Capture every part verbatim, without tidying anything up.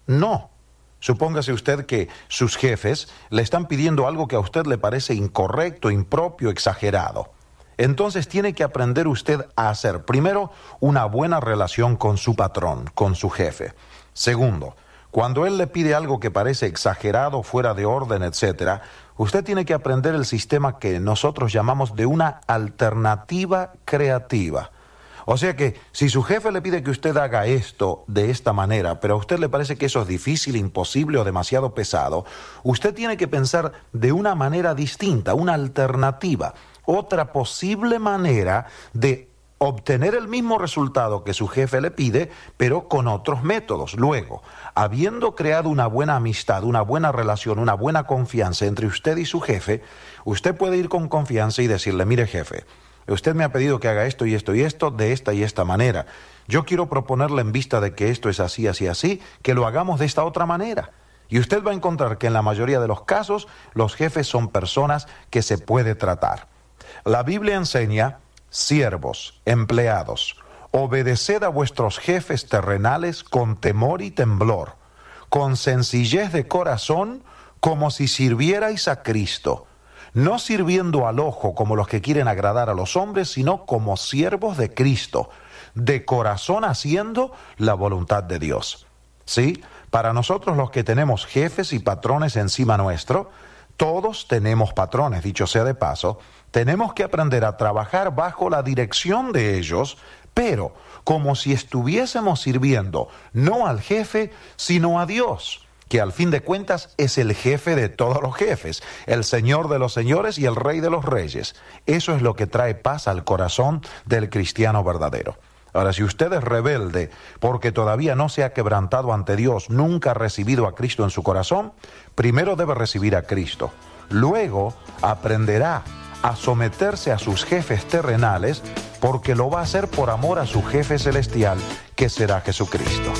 No. Supóngase usted que sus jefes le están pidiendo algo que a usted le parece incorrecto, impropio, exagerado. Entonces tiene que aprender usted a hacer, primero, una buena relación con su patrón, con su jefe. Segundo, cuando él le pide algo que parece exagerado, fuera de orden, etcétera, usted tiene que aprender el sistema que nosotros llamamos de una alternativa creativa. O sea que si su jefe le pide que usted haga esto de esta manera, pero a usted le parece que eso es difícil, imposible o demasiado pesado, usted tiene que pensar de una manera distinta, una alternativa, otra posible manera de obtener el mismo resultado que su jefe le pide, pero con otros métodos. Luego, habiendo creado una buena amistad, una buena relación, una buena confianza entre usted y su jefe, usted puede ir con confianza y decirle, mire jefe, usted me ha pedido que haga esto y esto y esto de esta y esta manera. Yo quiero proponerle en vista de que esto es así, así, así, que lo hagamos de esta otra manera. Y usted va a encontrar que en la mayoría de los casos, los jefes son personas que se puede tratar. La Biblia enseña, siervos, empleados, obedeced a vuestros jefes terrenales con temor y temblor, con sencillez de corazón, como si sirvierais a Cristo, no sirviendo al ojo como los que quieren agradar a los hombres, sino como siervos de Cristo, de corazón haciendo la voluntad de Dios. ¿Sí? Para nosotros los que tenemos jefes y patrones encima nuestro, todos tenemos patrones, dicho sea de paso, tenemos que aprender a trabajar bajo la dirección de ellos, pero como si estuviésemos sirviendo no al jefe, sino a Dios, que al fin de cuentas es el jefe de todos los jefes, el Señor de los señores y el Rey de los reyes. Eso es lo que trae paz al corazón del cristiano verdadero. Ahora, si usted es rebelde porque todavía no se ha quebrantado ante Dios, nunca ha recibido a Cristo en su corazón, primero debe recibir a Cristo. Luego aprenderá a someterse a sus jefes terrenales, porque lo va a hacer por amor a su jefe celestial, que será Jesucristo.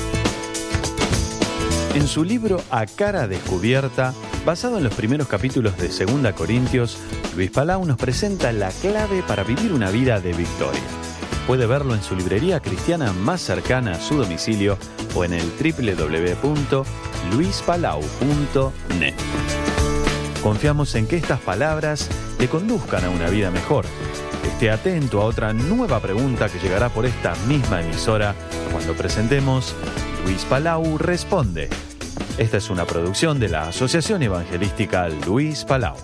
En su libro A Cara Descubierta, basado en los primeros capítulos de Segunda Corintios, Luis Palau nos presenta la clave para vivir una vida de victoria. Puede verlo en su librería cristiana más cercana a su domicilio o en el doble u doble u doble u punto luis palau punto net. Confiamos en que estas palabras le conduzcan a una vida mejor. Esté atento a otra nueva pregunta que llegará por esta misma emisora cuando presentemos Luis Palau Responde. Esta es una producción de la Asociación Evangelística Luis Palau.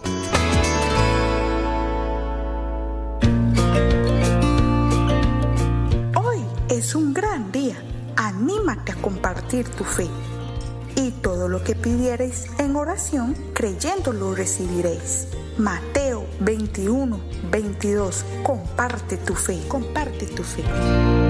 Hoy es un gran día. Anímate a compartir tu fe. Y todo lo que pidierais en oración, creyendo lo recibiréis. Mateo veintiuno, veintidós. Comparte tu fe, comparte tu fe.